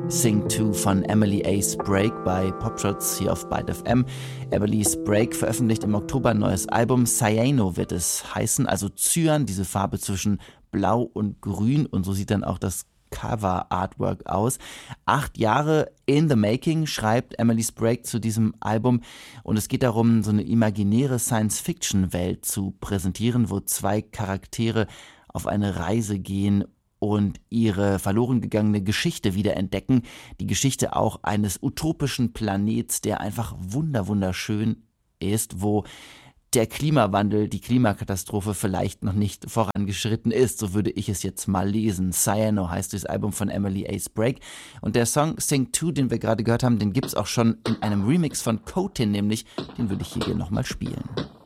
Sing 2 von Emily A. Sprague bei Popshots hier auf Byte FM. Emily Sprague veröffentlicht im Oktober ein neues Album. Cyano wird es heißen, also Cyan, diese Farbe zwischen Blau und Grün, und so sieht dann auch das Cover-Artwork aus. 8 Jahre in the making, schreibt Emily Sprague zu diesem Album, und es geht darum, so eine imaginäre Science-Fiction-Welt zu präsentieren, wo 2 Charaktere auf eine Reise gehen und ihre verloren gegangene Geschichte wiederentdecken. Die Geschichte auch eines utopischen Planets, der einfach wunderschön ist, wo der Klimawandel, die Klimakatastrophe vielleicht noch nicht vorangeschritten ist, so würde ich es jetzt mal lesen. Cyano heißt das Album von Emily A. Sprague, und der Song Sing 2, den wir gerade gehört haben, den gibt es auch schon in einem Remix von Cotin, nämlich, den würde ich hier nochmal spielen.